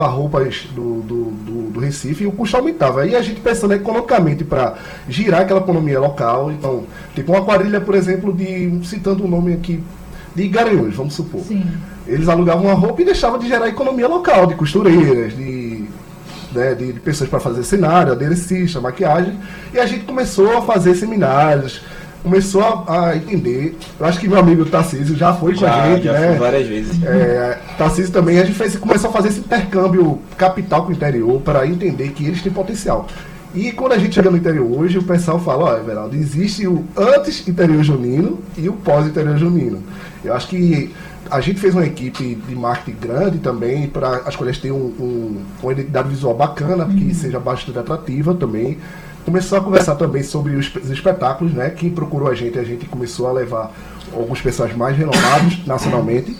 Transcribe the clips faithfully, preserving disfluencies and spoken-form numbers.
roupas do, do, do, do Recife e o custo aumentava. Aí a gente pensando economicamente para girar aquela economia local, então, tipo uma quadrilha, por exemplo, de, citando um nome aqui, de Garanhuns, vamos supor. Sim. Eles alugavam uma roupa e deixavam de gerar economia local, de costureiras, de, né, de, de pessoas para fazer cenário, aderecista, maquiagem, e a gente começou a fazer seminários, começou a, a entender. Eu acho que meu amigo Tarcísio já foi já, com a gente, já né? fui várias vezes. É, Tarcísio também, a gente fez, começou a fazer esse intercâmbio capital com o interior para entender que eles têm potencial. E quando a gente chega no interior hoje, o pessoal fala, olha, Everaldo, existe o antes interior junino e o pós interior junino. Eu acho que a gente fez uma equipe de marketing grande também para as coisas terem um, um, uma identidade visual bacana, uhum. que seja bastante atrativa também. Começou a conversar também sobre os, os espetáculos, né? Quem procurou a gente, a gente começou a levar alguns pessoas mais renomados nacionalmente.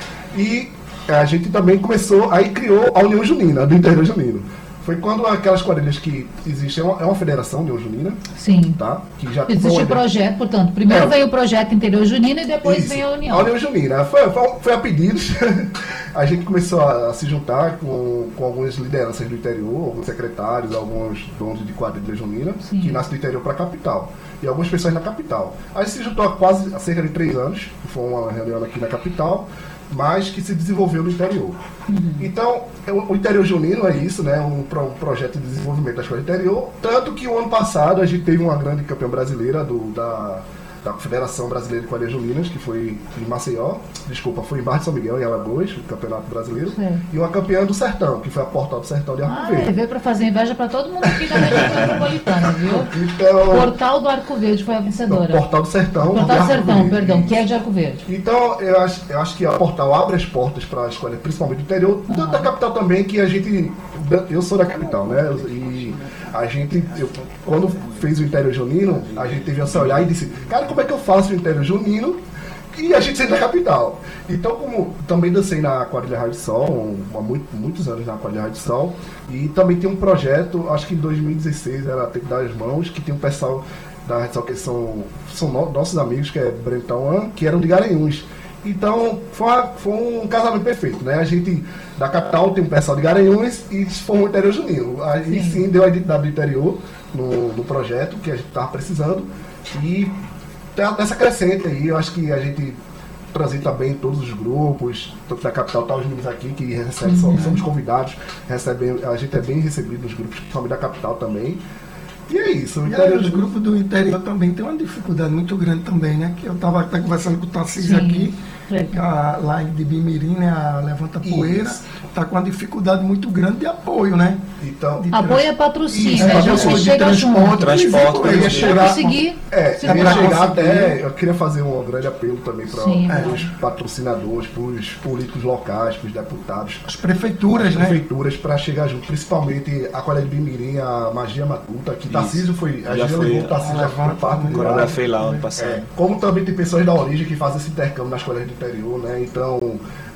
E a gente também começou, aí criou a União Junina, do interior junino. Foi quando aquelas quadrilhas que existem, é uma, é uma federação União Junina. Sim. Tá? Que já existe o projeto, portanto, primeiro é, veio o projeto Interior Junino e depois isso, veio a União. A União Junina. Foi, foi, foi a pedidos. A gente começou a, a se juntar com, com algumas lideranças do interior, alguns secretários, alguns donos de quadrilha junina, Sim. que nascem do interior para a capital. E algumas pessoas na capital. A gente se juntou há quase há cerca de três anos, foi uma reunião aqui na capital, mas que se desenvolveu no interior. Uhum. Então, o interior junino é isso, né? Um, um projeto de desenvolvimento da escola interior, tanto que o ano passado a gente teve uma grande campeã brasileira do, da, da Federação Brasileira de Quadrilhas Juninas, que foi em Maceió, desculpa, foi em Barra de São Miguel, em Alagoas, o Campeonato Brasileiro, Sim. e uma campeã do Sertão, que foi a Portal do Sertão de Arco ah, Verde. É, veio para fazer inveja para todo mundo aqui da região metropolitana, viu? Então, Portal do Arco Verde foi a vencedora. Não, Portal do Sertão. Portal do Sertão, Verde. perdão, que é de Arco Verde. Então, eu acho, eu acho que a Portal abre as portas para a escola, principalmente do interior, uhum. da capital também, que a gente... Eu sou da capital, né? E a gente, eu, quando fez o interior junino, a gente teve essa olhar e disse, cara, como é que eu faço o interior junino e a gente sendo da capital? Então, como também dancei na Quadrilha Raio de Sol, há muito, muitos anos na Quadrilha Raio de Sol, e também tem um projeto, acho que em dois mil e dezesseis era Tem que Dar as Mãos, que tem um pessoal da Raio de Sol que são, são no, nossos amigos, que é Brentão, que eram de Garanhuns. Então, foi, uma, foi um casamento perfeito, né? A gente, da capital, tem um pessoal de Garanhuns e formou o interior junino. Aí sim. sim deu a identidade do interior no, no projeto que a gente estava precisando. E dessa crescente aí, eu acho que a gente transita bem em todos os grupos, tanto da capital, tá os meninos aqui que recebem, uhum. somos convidados, recebem, a gente é bem recebido nos grupos, principalmente da capital também. E é isso. O e aí, os grupos do interior também tem uma dificuldade muito grande também, né? Que eu estava até conversando com o Tarcísio aqui, a, lá de Bimirim, né? A Levanta Poeira, está com uma dificuldade muito grande de apoio, né? Então, de apoio é patrocínio, isso, né? É, já você chega transporte, junto. Transporte, eu ia chegar, conseguir, é, se eu ia chegar até, eu conseguir. queria fazer um grande apelo também para os patrocinadores, para os políticos locais, para os deputados, as prefeituras, as né? prefeituras, para chegar junto, principalmente a Quadrilha de Bimirim, a Magia Matuta, que Tarcísio foi, a já gente foi, levou o Tarcísio já foi parte de lá. Fez lá ano passado. É, como também tem pessoas da origem que fazem esse intercâmbio nas colégios do interior, né? Então,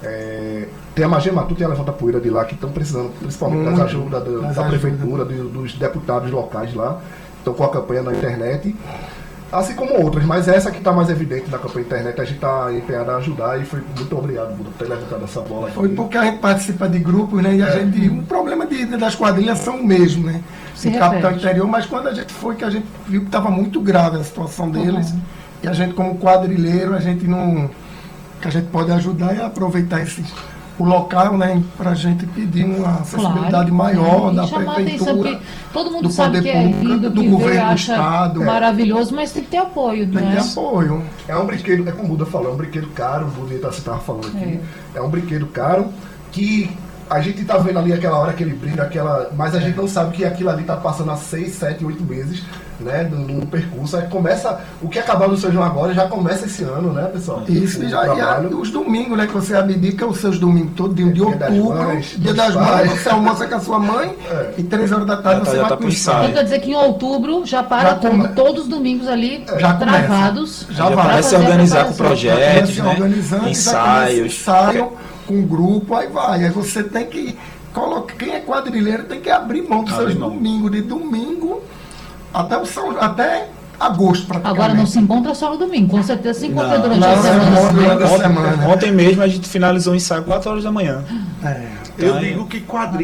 é, tem a Magia Matuta e a Levanta Poeira de lá que estão precisando, principalmente hum, das ajudas da, das da ajuda. prefeitura, do, dos deputados locais lá, estão com a campanha na internet, assim como outras, mas essa que está mais evidente na campanha na internet, a gente está empenhado a ajudar e foi muito obrigado por ter levantado essa bola. Foi aqui. Porque a gente participa de grupos, né? E a é. gente, o problema de, das quadrilhas são o mesmo, né? Se de capital interior, mas quando a gente foi, que a gente viu que estava muito grave a situação deles, uhum. e a gente como quadrilheiro, a gente não... que a gente pode ajudar e aproveitar esse, o local, né, para a gente pedir uma acessibilidade claro, maior é, da prefeitura, todo mundo do sabe que é lindo, do que governo do estado. Maravilhoso, mas tem que ter apoio, tem né? que ter apoio. É um brinquedo, é como o Buda falou, é um brinquedo caro, o Buda estava falando aqui, é. é um brinquedo caro que a gente está vendo ali aquela hora, aquele brilho, aquela, mas a gente não sabe que aquilo ali está passando há seis, sete, oito meses, né, no, no percurso. Aí começa, o que acabou no São João agora já começa esse ano, né, pessoal? Isso, e, já, e a, os domingos, né, que você abdica os seus domingos todos, dia de outubro, dia das mães, você almoça com a sua mãe, é. e três horas da tarde já você tá, vai para o ensaio. Então quer dizer que em outubro já para já tudo, come... todos os domingos ali é. já travados. Já, já vai. Vai se organizar com projetos, né, organizando, ensaios. Ensaio, com um grupo, aí vai. Aí você tem que colocar, quem é quadrilheiro tem que abrir mão dos seus domingos, de domingo até, o São, até agosto, praticamente. Agora não se encontra só no domingo, com certeza se encontra não, durante não, a semana. Durante a semana. Ontem mesmo a gente finalizou o ensaio quatro horas da manhã. É. Eu digo que quadrilha